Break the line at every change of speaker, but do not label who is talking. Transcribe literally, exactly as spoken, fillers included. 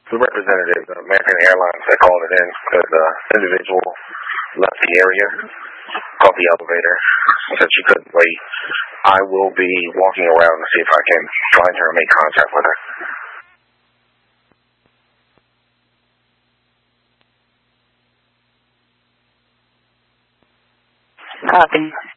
the representative of American Airlines that called it in because the individual left the area, called the elevator, said she couldn't wait. I will be walking around to see if I can find her and make contact with her.
Copy.